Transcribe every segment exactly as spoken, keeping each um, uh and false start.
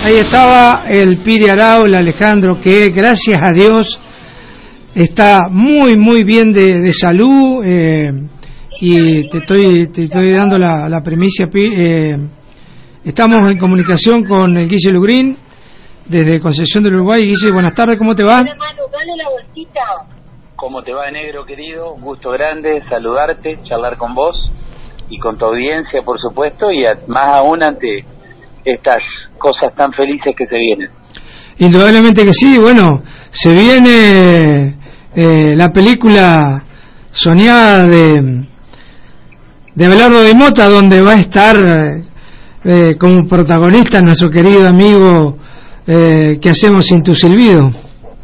Ahí estaba el Piri Arau, el Alejandro, que gracias a Dios está muy muy bien de, de salud, eh, y te estoy te estoy dando la, la primicia. eh, estamos en comunicación con el Guille Lugrín desde Concepción del Uruguay. Guille, buenas tardes, ¿cómo te va? Hola, Manu, dale la vueltita. ¿Cómo te va, negro querido? Un gusto grande saludarte, charlar con vos y con tu audiencia, por supuesto, y a, más aún ante estas cosas tan felices que se vienen. Indudablemente que sí. Bueno, se viene eh, la película soñada de de Abelardo Di Mota, donde va a estar eh, como protagonista nuestro querido amigo eh, ¿Qué hacemos sin tu silbido?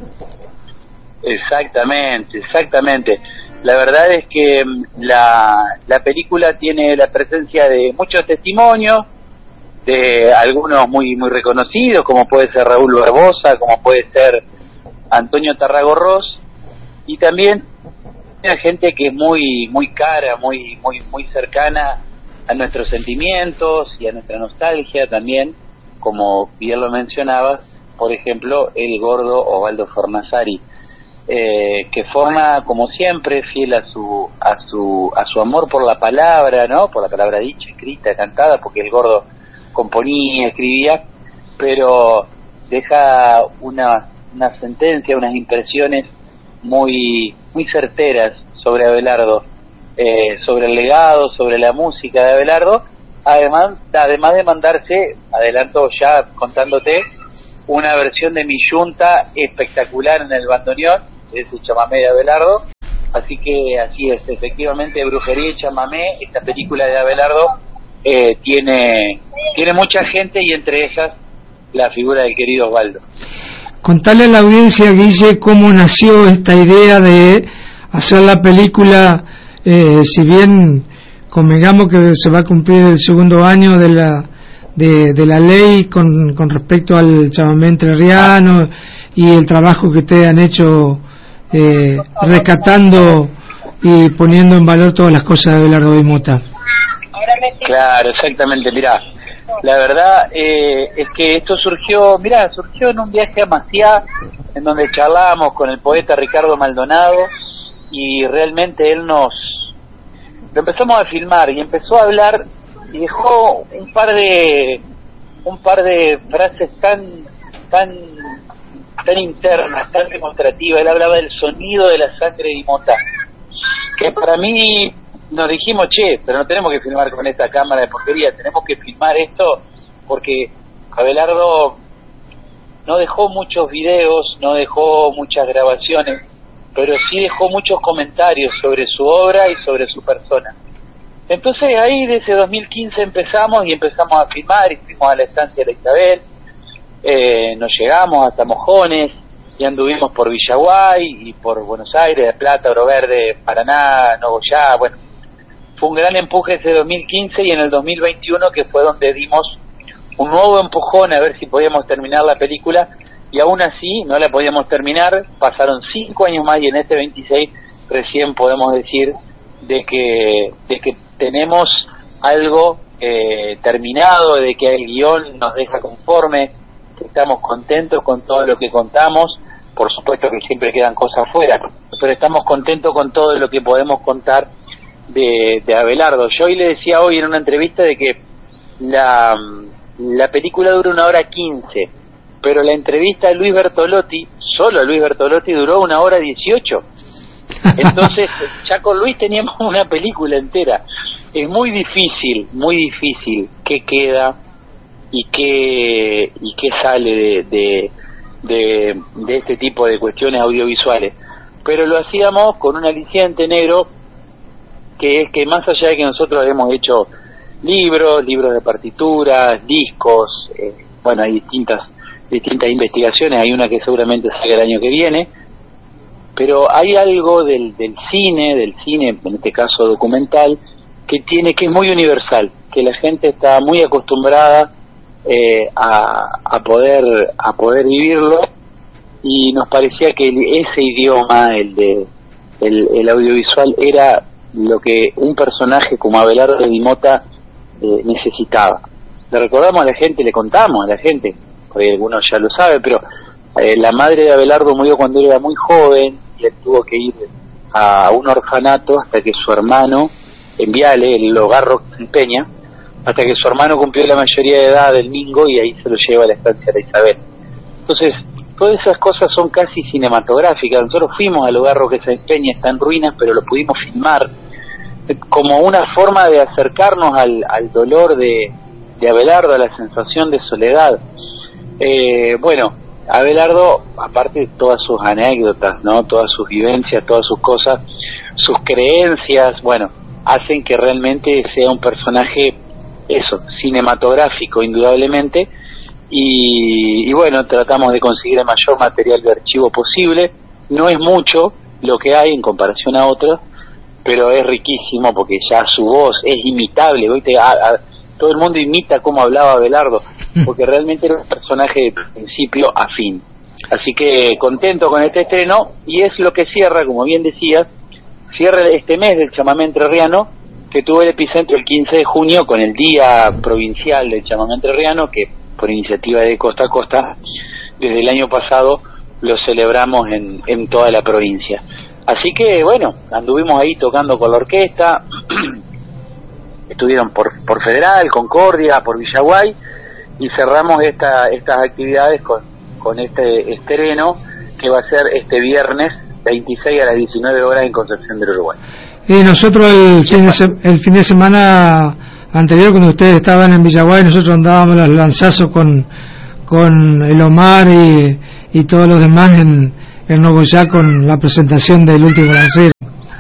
Exactamente, exactamente. La verdad es que la, la película tiene la presencia de muchos testimonios, de algunos muy muy reconocidos, como puede ser Raúl Barbosa, como puede ser Antonio Tarragorros, y también hay gente que es muy muy cara, muy muy muy cercana a nuestros sentimientos y a nuestra nostalgia también, como bien lo mencionabas, por ejemplo, el gordo Osvaldo Fornazari, eh, que forma, como siempre, fiel a su a su a su amor por la palabra, ¿no? Por la palabra dicha, escrita, cantada, porque el gordo componía, escribía, pero deja una, una sentencia, unas impresiones muy muy certeras sobre Abelardo, eh, sobre el legado, sobre la música de Abelardo, además, además de mandarse, adelanto ya contándote, una versión de Mi Yunta espectacular en el bandoneón, ese chamamé de Abelardo, así que así es, efectivamente, Brujería y Chamamé, esta película de Abelardo, Eh, tiene tiene mucha gente, y entre ellas la figura del querido Osvaldo. Contale a la audiencia, Guille, cómo nació esta idea de hacer la película, eh, si bien convengamos que se va a cumplir el segundo año de la de, de la ley con, con respecto al chamamé entrerriano y el trabajo que ustedes han hecho eh, rescatando y poniendo en valor todas las cosas de Abelardo Di Mota. Claro, exactamente. Mirá, la verdad eh, es que esto surgió, mirá, surgió en un viaje a Maciá, en donde charlábamos con el poeta Ricardo Maldonado, y realmente él nos lo empezamos a filmar y empezó a hablar y dejó un par de un par de frases tan tan tan internas, tan demostrativas. Él hablaba del sonido de la sangre de Di Mota, que para mí nos dijimos, che, pero no tenemos que filmar con esta cámara de porquería, tenemos que filmar esto porque Abelardo no dejó muchos videos, no dejó muchas grabaciones, pero sí dejó muchos comentarios sobre su obra y sobre su persona. Entonces ahí desde dos mil quince empezamos y empezamos a filmar, y fuimos a la estancia de la Isabel, eh, nos llegamos hasta Mojones y anduvimos por Villaguay y por Buenos Aires, de Plata, Oro Verde, Paraná, Nogoyá. Bueno, fue un gran empuje ese dos mil quince, y en el dos mil veintiuno, que fue donde dimos un nuevo empujón a ver si podíamos terminar la película, y aún así no la podíamos terminar. Pasaron cinco años más y en este veintiséis recién podemos decir de que de que tenemos algo eh, terminado, de que el guión nos deja conforme, que estamos contentos con todo lo que contamos. Por supuesto que siempre quedan cosas fuera, pero estamos contentos con todo lo que podemos contar de, de Abelardo. Yo hoy le decía hoy en una entrevista de que la, la película dura una hora quince, pero la entrevista a Luis Bertolotti, solo a Luis Bertolotti, duró una hora dieciocho. Entonces ya con Luis teníamos una película entera. Es muy difícil, muy difícil qué queda y qué y qué sale de, de, de, de este tipo de cuestiones audiovisuales, pero lo hacíamos con un aliciente, negro, que es que más allá de que nosotros hemos hecho libros, libros de partituras, discos, eh, bueno, hay distintas distintas investigaciones, hay una que seguramente salga el año que viene, pero hay algo del, del cine, del cine, en este caso documental, que tiene, que es muy universal, que la gente está muy acostumbrada eh, a, a poder a poder vivirlo, y nos parecía que ese idioma, el de el, el audiovisual, era lo que un personaje como Abelardo Di Mota eh, necesitaba. Le recordamos a la gente, le contamos a la gente, por ahí algunos ya lo saben, pero eh, la madre de Abelardo murió cuando él era muy joven y él tuvo que ir a un orfanato hasta que su hermano, en Viale, el hogar en Peña, hasta que su hermano cumplió la mayoría de edad del Mingo y ahí se lo lleva a la estancia de Isabel. Entonces, todas esas cosas son casi cinematográficas. Nosotros fuimos al hogar que se Peña, está en ruinas, pero lo pudimos filmar como una forma de acercarnos al, al dolor de, de Abelardo, a la sensación de soledad. Eh, bueno, Abelardo, aparte de todas sus anécdotas, ¿no? Todas sus vivencias, todas sus cosas, sus creencias, bueno, hacen que realmente sea un personaje, eso, cinematográfico, indudablemente, y, y bueno, tratamos de conseguir el mayor material de archivo posible. No es mucho lo que hay en comparación a otros, pero es riquísimo porque ya su voz es imitable, ¿viste? A, a, todo el mundo imita cómo hablaba Abelardo, porque realmente era un personaje de principio a fin. Así que contento con este estreno, y es lo que cierra, como bien decías, cierra este mes del chamamé entrerriano, que tuvo el epicentro el quince de junio con el Día Provincial del Chamamé Entrerriano, que por iniciativa de Costa a Costa, desde el año pasado lo celebramos en, en toda la provincia. Así que bueno, anduvimos ahí tocando con la orquesta, estuvieron por, por Federal, Concordia, por Villaguay, y cerramos esta, estas actividades con, con este estreno que va a ser este viernes veintiséis a las diecinueve horas en Concepción del Uruguay. Y nosotros el fin, de se- el fin de semana anterior, cuando ustedes estaban en Villaguay, nosotros andábamos los lanzazos con, con el Omar y, y todos los demás en, en Nogoyá con la presentación del último lancero.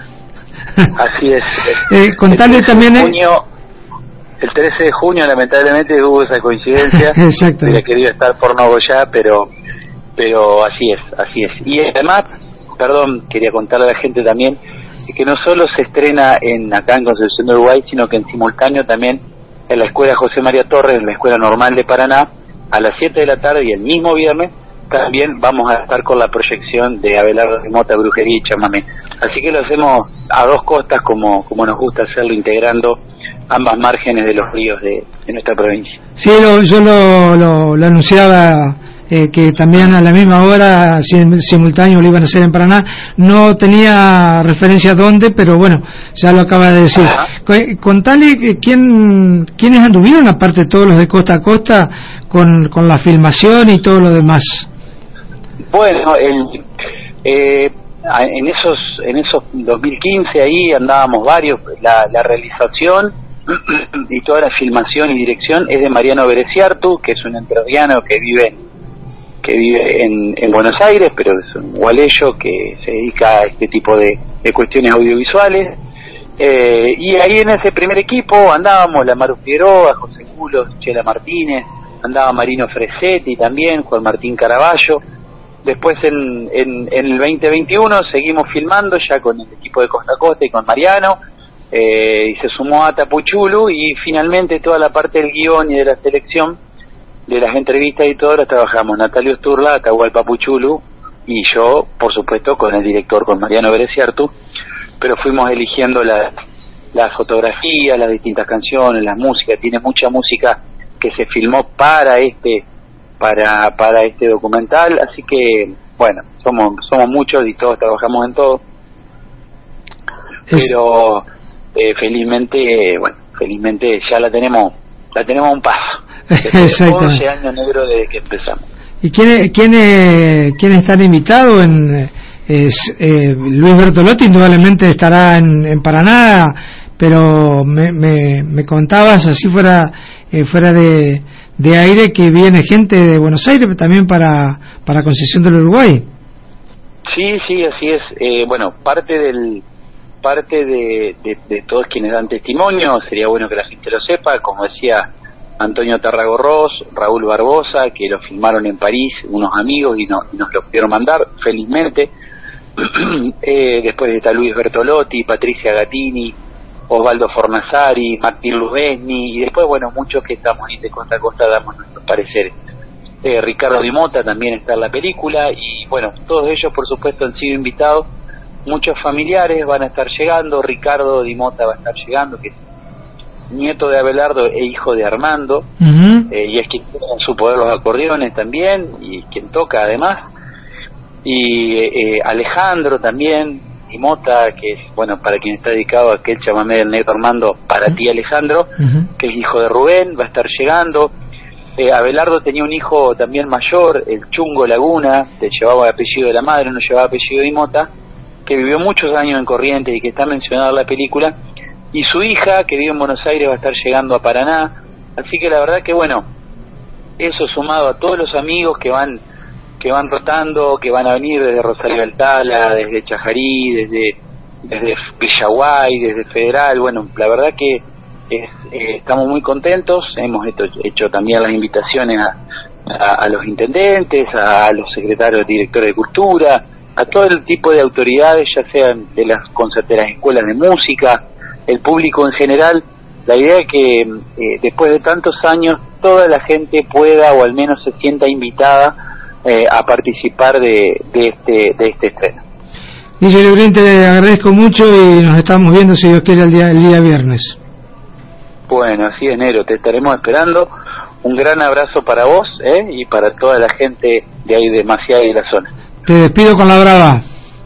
Así es. eh, contarle también... Junio, el trece de junio, lamentablemente, hubo esa coincidencia. Exacto. Hubiera querido estar por Nogoyá, pero, pero así es, así es. Y además, perdón, quería contarle a la gente también, que no solo se estrena en acá en Concepción del Uruguay, sino que en simultáneo también en la Escuela José María Torres, en la Escuela Normal de Paraná, a las siete de la tarde y el mismo viernes, también vamos a estar con la proyección de Abelardo de Mota, Brujería y Chamamé. Así que lo hacemos a dos costas, como, como nos gusta hacerlo, integrando ambas márgenes de los ríos de, de nuestra provincia. Sí, lo, yo lo, lo, lo anunciaba, eh, que también a la misma hora, sim, simultáneo, lo iban a hacer en Paraná. No tenía referencia a dónde, pero bueno, ya lo acaba de decir. Uh-huh. Contale que quién, quiénes anduvieron, aparte de todos los de Costa a Costa, con, con la filmación y todo lo demás. Bueno, el, eh, en esos en esos dos mil quince ahí andábamos varios. La, la realización y toda la filmación y dirección es de Mariano Bereciartu, que es un entrerriano que vive que vive en, en Buenos Aires, pero es un gualeyo que se dedica a este tipo de, de cuestiones audiovisuales. Eh, y ahí en ese primer equipo andábamos la Maru Figueroa, José Culos, Chela Martínez, andaba Marino Fresetti también, Juan Martín Caraballo. Después en, en, en el veinte veintiuno seguimos filmando ya con el equipo de Costa a Costa y con Mariano, eh, y se sumó a Tapuchulu, y finalmente toda la parte del guión y de la selección de las entrevistas y todo las trabajamos Natalio Sturla, Atahualpa Puchulu y yo, por supuesto, con el director, con Mariano Bereciartu, pero fuimos eligiendo las las fotografías, las distintas canciones, la música. Tiene mucha música que se filmó para este para para este documental, así que bueno, somos somos muchos y todos trabajamos en todo, pero eh, felizmente bueno felizmente ya la tenemos la tenemos a un paso. Exacto. once años negros desde que empezamos. ¿Y quiénes quiénes quiénes están invitados? En es, eh, Luis Bertolotti indudablemente estará en, en Paraná, pero me, me, me contabas así fuera eh, fuera de de aire que viene gente de Buenos Aires, pero también para para Concepción del Uruguay. Sí, sí, así es. Eh, bueno, parte del parte de, de, de todos quienes dan testimonio, sería bueno que la gente lo sepa, como decía Antonio Tarragorros, Raúl Barbosa, que lo filmaron en París, unos amigos, y, no, y nos lo pudieron mandar, felizmente. eh, después está Luis Bertolotti, Patricia Gattini, Osvaldo Fornazari, Martín Lubesni, y después, bueno, muchos que estamos ahí de costa a costa damos nuestros pareceres. Eh, Ricardo Di Mota también está en la película, y bueno, todos ellos por supuesto han sido invitados. Muchos familiares van a estar llegando, Ricardo Di Mota va a estar llegando, que nieto de Abelardo e hijo de Armando, uh-huh. eh, y es quien tiene en su poder los acordeones también, y quien toca además, y eh, Alejandro también, y Mota, que es, bueno, para quien está dedicado a aquel chamamé del negro Armando, para uh-huh. ti Alejandro, uh-huh. que es hijo de Rubén, va a estar llegando. eh, Abelardo tenía un hijo también mayor, el Chungo Laguna, que llevaba el apellido de la madre, no llevaba apellido de Mota, que vivió muchos años en Corrientes y que está mencionado en la película, y su hija, que vive en Buenos Aires, va a estar llegando a Paraná. Así que la verdad que bueno, eso sumado a todos los amigos que van que van rotando, que van a venir desde Rosario Altala, desde Chajarí, desde desde Villaguay, desde Federal, bueno, la verdad que es, eh, estamos muy contentos. Hemos hecho, hecho también las invitaciones a, a, a los intendentes, a los secretarios, directores de cultura, a todo el tipo de autoridades, ya sean de las, de las escuelas de música, el público en general. La idea es que eh, después de tantos años toda la gente pueda, o al menos se sienta invitada eh, a participar de, de este de este estreno. Guille Leurín, te agradezco mucho y nos estamos viendo, si Dios quiere, el día, el día viernes. Bueno, así es, Nero, te estaremos esperando. Un gran abrazo para vos eh, y para toda la gente de ahí de Maciá y de la zona. Te despido con la brava.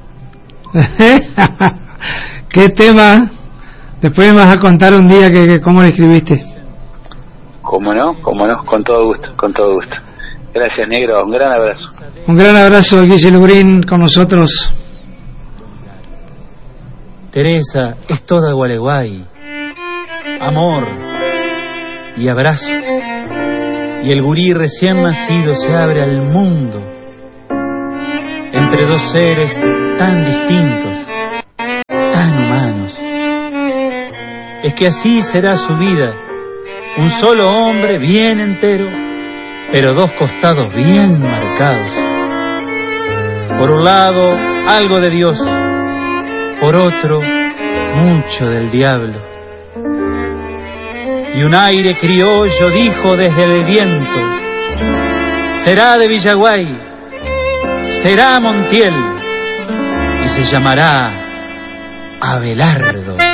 ¿Qué tema? Después me vas a contar un día que, que cómo le escribiste. Cómo no, cómo no, con todo gusto, con todo gusto. Gracias, negro, un gran abrazo. Un gran abrazo, Guille Leurín, con nosotros. Teresa es toda Gualeguay, amor y abrazo, y el gurí recién nacido se abre al mundo entre dos seres tan distintos, tan humanos. Es que así será su vida, un solo hombre bien entero, pero dos costados bien marcados. Por un lado, algo de Dios, por otro, mucho del diablo. Y un aire criollo dijo desde el viento: será de Villaguay, será Montiel, y se llamará Abelardo.